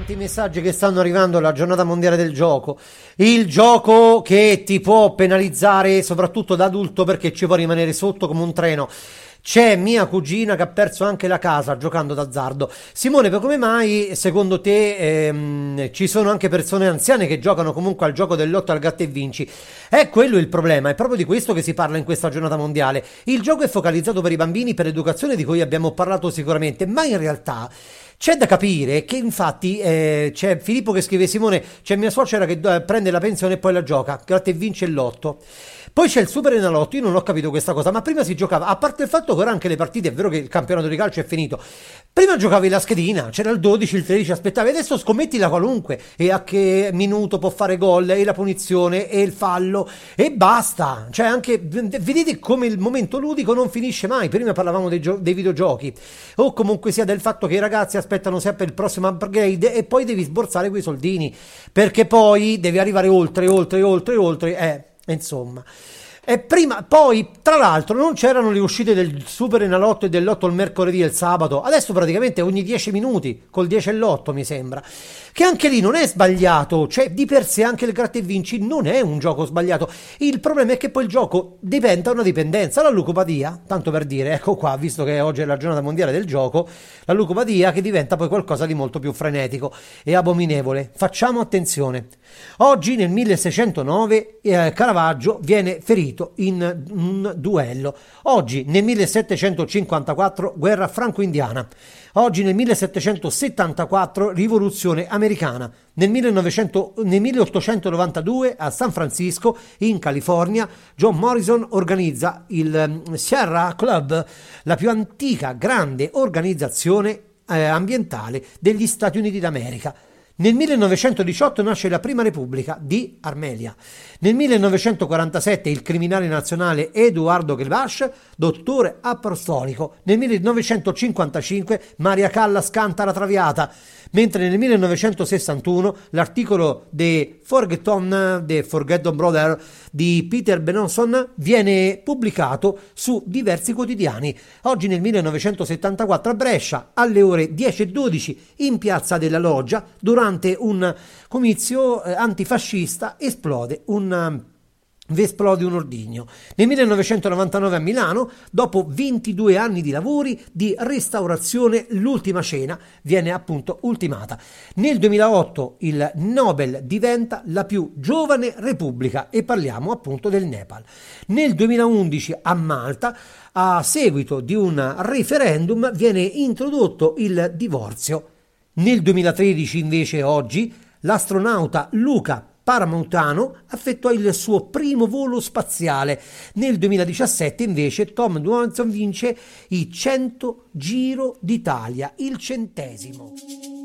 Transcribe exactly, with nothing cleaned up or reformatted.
tanti messaggi che stanno arrivando alla giornata mondiale del gioco. Il gioco che ti può penalizzare soprattutto da adulto perché ci può rimanere sotto come un treno. C'è mia cugina che ha perso anche la casa giocando d'azzardo. Simone, per come mai secondo te ehm, ci sono anche persone anziane che giocano comunque al gioco del lotto al gatta e vinci? È quello il problema, è proprio di questo che si parla in questa giornata mondiale. Il gioco è focalizzato per i bambini, per l'educazione di cui abbiamo parlato sicuramente, ma in realtà c'è da capire che infatti eh, c'è Filippo che scrive: Simone, c'è mia suocera che eh, prende la pensione e poi la gioca, gratta e vince il lotto. Poi c'è il Super Enalotto, io non ho capito questa cosa, ma prima si giocava, a parte il fatto che ora anche le partite, è vero che il campionato di calcio è finito, prima giocavi la schedina, c'era il dodici, il tredici, aspettavi, adesso scommetti la qualunque, e a che minuto può fare gol, e la punizione, e il fallo, e basta, cioè anche, vedete come il momento ludico non finisce mai, prima parlavamo dei, gio- dei videogiochi, o comunque sia del fatto che i ragazzi aspettano sempre il prossimo upgrade, e poi devi sborsare quei soldini, perché poi devi arrivare oltre, oltre, oltre, oltre, eh... Insomma, e prima, poi tra l'altro non c'erano le uscite del Super Enalotto e del Lotto il mercoledì e il sabato, adesso praticamente ogni dieci minuti col dieci e l'otto mi sembra, che anche lì non è sbagliato, cioè di per sé anche il gratta e vinci non è un gioco sbagliato, il problema è che poi il gioco diventa una dipendenza, la lucopatia, tanto per dire, ecco qua, visto che oggi è la giornata mondiale del gioco, la lucopatia che diventa poi qualcosa di molto più frenetico e abominevole. Facciamo attenzione. Oggi nel milleseicentonove eh, Caravaggio viene ferito in un duello. Oggi nel millesettecentocinquantaquattro guerra franco-indiana. Oggi nel millesettecentosettantaquattro rivoluzione americana. Nel, millenovecento, nel milleottocentonovantadue a San Francisco in California John Morrison organizza il Sierra Club, la più antica grande organizzazione eh, ambientale degli Stati Uniti d'America. Nel millenovecentodiciotto nasce la prima repubblica di Armenia. Nel millenovecentoquarantasette il criminale nazionale Eduardo Glebash, dottore apostolico. Nel millenovecentocinquantacinque Maria Callas canta la Traviata. Mentre nel millenovecentosessantuno l'articolo The Forgotten, The Forgotten Brother di Peter Benenson viene pubblicato su diversi quotidiani. Oggi nel millenovecentosettantaquattro a Brescia, alle ore dieci e dodici in Piazza della Loggia, durante un comizio eh, antifascista esplode un Vi esplode un ordigno. Nel millenovecentonovantanove a Milano, dopo ventidue anni di lavori di restaurazione, l'ultima cena viene appunto ultimata. Nel duemilaotto il Nobel diventa la più giovane repubblica e parliamo appunto del Nepal. Nel duemilaundici a Malta, a seguito di un referendum, viene introdotto il divorzio. Nel duemilatredici invece oggi l'astronauta Luca Paramontano effettuò il suo primo volo spaziale. Nel duemiladiciassette invece Tom Watson vince i cento Giro d'Italia, il centesimo.